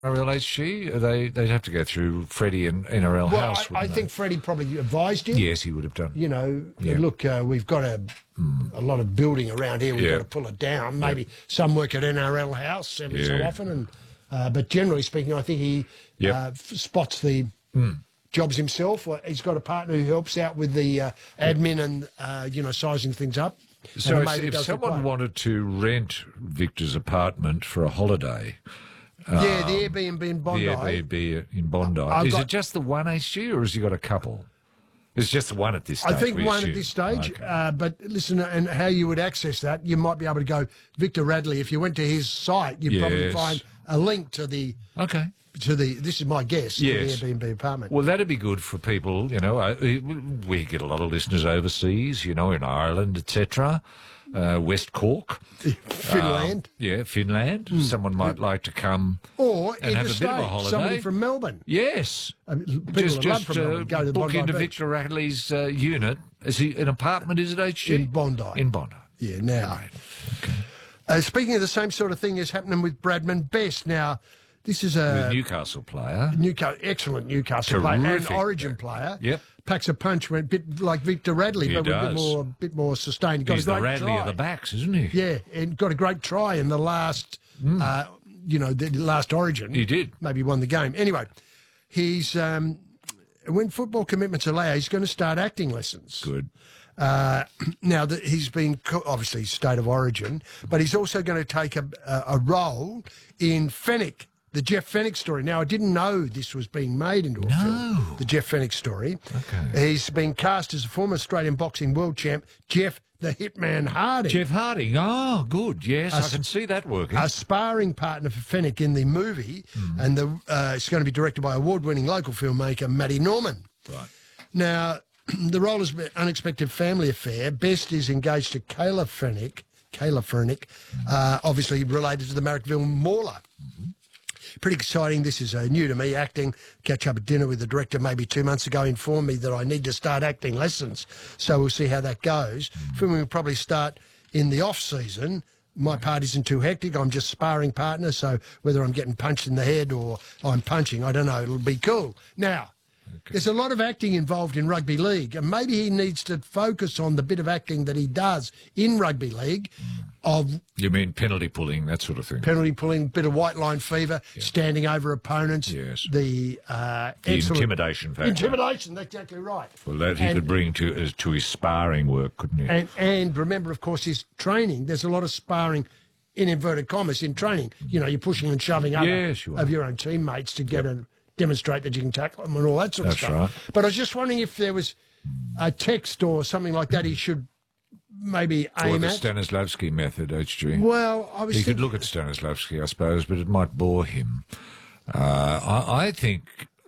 NRLHG? They'd have to go through Freddie and NRL House, I think Freddie probably advised him. Yes, he would have done. You know, look, we've got a lot of building around here. We've got to pull it down. Maybe some work at NRL House every so often. But generally speaking, I think he spots the jobs himself. He's got a partner who helps out with the admin and, sizing things up. So if someone wanted to rent Victor's apartment for a holiday... the Airbnb in Bondi. The Airbnb in Bondi. Is it just the one HG or has he got a couple? It's just the one at this stage. I think one at this stage. Okay. But listen, and how you would access that, you might be able to go Victor Radley. If you went to his site, you'd probably find a link to the... Okay. This is my guess, to the Airbnb apartment. Well, that'd be good for people, we get a lot of listeners overseas, in Ireland, etc., West Cork. Finland. Finland. Someone might like to come or and have a bit of a holiday. Somebody from Melbourne. Yes. Just go to book into Victor Radley's unit. Is he an apartment, is it, HG? In Bondi. In Bondi. Yeah, now. Right. Okay. Speaking of the same sort of thing is happening with Bradman Best. Now, this is a... Newcastle player. Excellent Newcastle player. And Origin player. Yep. Packs a punch, went a bit like Victor Radley, but a bit more sustained. He's the Radley of the backs, isn't he? Yeah, and got a great try in the last, the last Origin. He did. Maybe won the game. Anyway, he's when football commitments allow, he's going to start acting lessons. Good. Now, he's been, obviously, state of origin, but he's also going to take a role in Fenwick, the Jeff Fenwick story. Now, I didn't know this was being made into a film, the Jeff Fenwick story. Okay. He's been cast as a former Australian boxing world champ, Jeff the Hitman Harding. Jeff Harding. Oh, good. Yes, I can see that working. A sparring partner for Fenwick in the movie, and it's going to be directed by award-winning local filmmaker Matty Norman. Right. Now, the role is an unexpected family affair. Best is engaged to Kayla Fernick, obviously related to the Marrickville Mauler. Pretty exciting. This is new to me, acting. Catch up at dinner with the director maybe 2 months ago, informed me that I need to start acting lessons. So we'll see how that goes. Filming will probably start in the off-season. My part isn't too hectic. I'm just sparring partner, so whether I'm getting punched in the head or I'm punching, I don't know. It'll be cool. Now, there's a lot of acting involved in rugby league, and maybe he needs to focus on the bit of acting that he does in rugby league. You mean penalty pulling, that sort of thing? Penalty pulling, bit of white line fever, standing over opponents. Yes. The intimidation factor. Intimidation, that's exactly right. Well, that he could bring to his sparring work, couldn't he? And remember, of course, his training. There's a lot of sparring, in inverted commas, in training. You're pushing and shoving up of your own teammates to get and demonstrate that you can tackle them and all that sort of stuff. Right. But I was just wondering if there was a text or something like that he should maybe aim or the at. Stanislavski method, HG. Well, I was He could look at Stanislavski, I suppose, but it might bore him. I think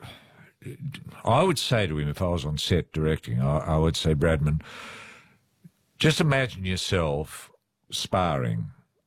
I would say to him, if I was on set directing, I would say, Bradman, just imagine yourself sparring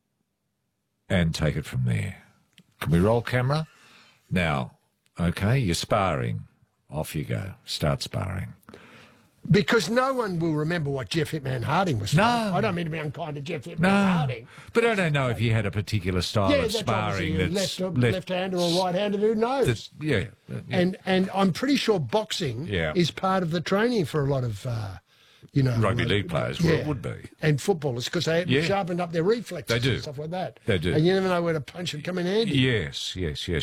and take it from there. Can we roll camera? Now, okay, you're sparring. Off you go. Start sparring. Because no one will remember what Jeff Hitman Harding was. No. I don't mean to be unkind to Jeff Hitman Harding. But I don't know if he had a particular style of sparring. That's left-hander or right-hander, who knows? And I'm pretty sure boxing is part of the training for a lot of... rugby league players, well, it would be. And footballers, because they sharpened up their reflexes and stuff like that. They do. And you never know where to punch and come in handy. Yes.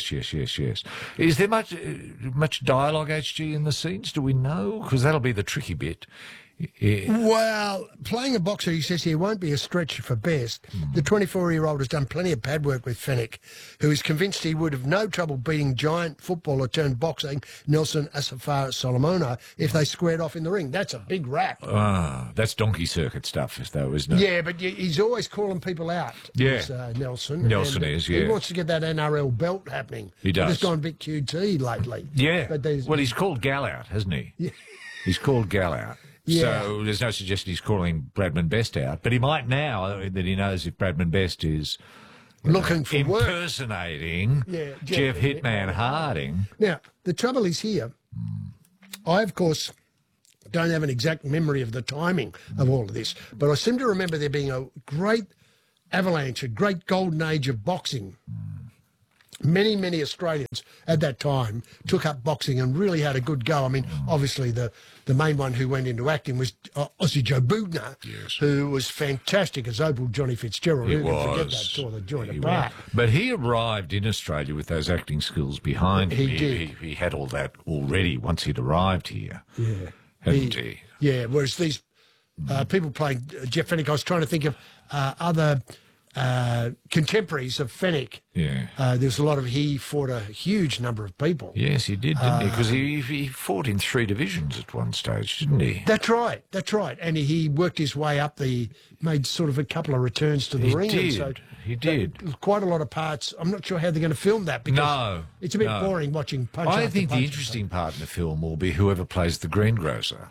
Is there much dialogue, HG, in the scenes? Do we know? Because that'll be the tricky bit. Yeah. Well, playing a boxer, he says here, won't be a stretch for Best. The 24-year-old has done plenty of pad work with Fenwick, who is convinced he would have no trouble beating giant footballer turned boxing Nelson Asafar Solomona if they squared off in the ring. That's a big rap. That's donkey circuit stuff, though, isn't it? Yeah, but he's always calling people out. Yeah. Nelson. Nelson is, yeah. He wants to get that NRL belt happening. He does. He's gone a bit QT lately. Yeah. But well, he's called Gal out, hasn't he? Yeah. He's called Gal out. Yeah. So there's no suggestion he's calling Bradman Best out, but he might now that he knows if Bradman Best is looking for impersonating Jeff Hitman Harding. Now, the trouble is here, I, of course, don't have an exact memory of the timing of all of this, but I seem to remember there being a great avalanche, a great golden age of boxing many Australians at that time took up boxing and really had a good go. I mean, obviously the main one who went into acting was Aussie Joe Boogner, who was fantastic as Opal Johnny Fitzgerald. Who can forget that? Tore the joint apart. But he arrived in Australia with those acting skills behind him. He did. He had all that already once he'd arrived here. Yeah. Hadn't he? Yeah, whereas these people playing Jeff Fenwick, I was trying to think of other contemporaries of Fenwick. Yeah. There's a lot of, he fought a huge number of people. Yes, he did, didn't he? Because he fought in 3 divisions at one stage, didn't he? That's right. And he worked his way up made sort of a couple of returns to the ring. He did. Quite a lot of parts. I'm not sure how they're going to film that because it's a bit boring watching punch I after think punch the interesting part in the film will be whoever plays the greengrocer.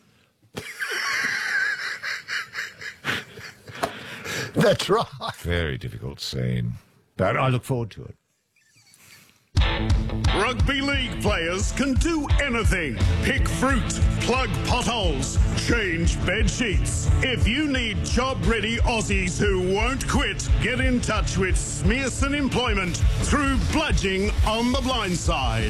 That's right. Very difficult scene. But I look forward to it. Rugby league players can do anything. Pick fruit, plug potholes, change bed sheets. If you need job-ready Aussies who won't quit, get in touch with Smearson Employment through Bludging on the Blind Side.